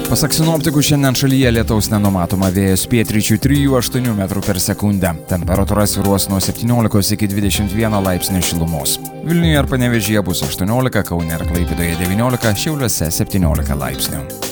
Pasak sinoptikų, šiandien šalyje lietaus nenumatoma, vėjas pietryčių 3–8 m/s. Temperatūra svyruos nuo 17 iki 21 laipsnių šilumos. Vilniuje ir Panevėžyje bus 18, Kaune ir Klaipėdoje 19, Šiauliuose 17 laipsnių.